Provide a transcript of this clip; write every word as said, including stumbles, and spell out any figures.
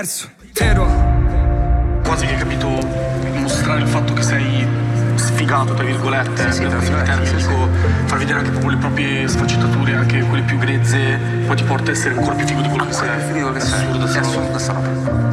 Quasi che hai capito mostrare il fatto che sei sfigato, tra virgolette, sì, sì, per il termine, dico, far vedere anche proprio le proprie sfaccettature, anche quelle più grezze, poi ti porta a essere ancora più figo di quello che sei. È assurdo, è assurdo sta roba.